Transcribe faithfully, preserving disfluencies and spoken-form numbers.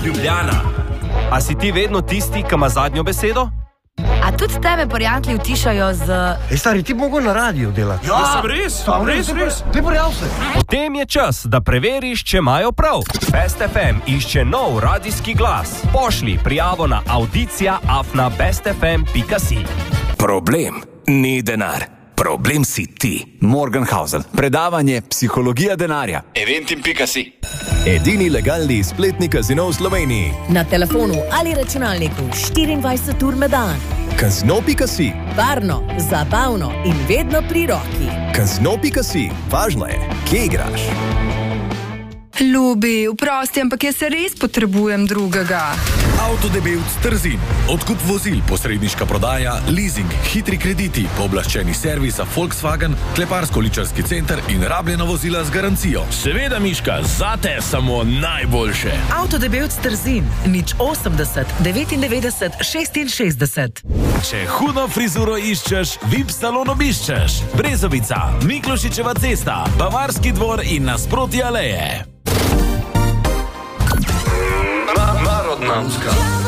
Ljubljana. A si ti vedno tisti, ki ima zadnjo besedo? A tudi tebe prijatelji utišajo z... Ej, stari, ti bi mogel na radiju delati. Ja, sem res, Sam, res, res. Te prijavil se. Potem je čas, da preveriš, če imajo prav. Best ef em išče nov radijski glas. Pošli prijavo na audicija afna bestfm pika si. Problem ni denar. Problem si ti. Morgenhausen. Predavanje Psihologija denarja. Eventim pika si. Edini legalni spletni kazino v Sloveniji. Na telefonu ali računalniku štiriindvajset ur na dan. Kazino pika si. Varno, zabavno in vedno pri roki. Kazino pika si. Važno je, kje igraš. Ljubi, vprosti, ampak jaz se res potrebujem drugega. Avtodebevc Trzin. Odkup vozil, posredniška prodaja, leasing, hitri krediti, pooblaščeni servisa Volkswagen, kleparsko-ličarski center in rabljena vozila z garancijo. Seveda, Miška, zate samo najboljše. Avtodebevc Trzin. nič osemdeset, devetindevetdeset, šestinšestdeset. Če hudo frizuro iščeš, V I P salon obiščeš. Brezovica, Miklošičeva cesta, Bavarski dvor in nasproti aleje. Narodna muska.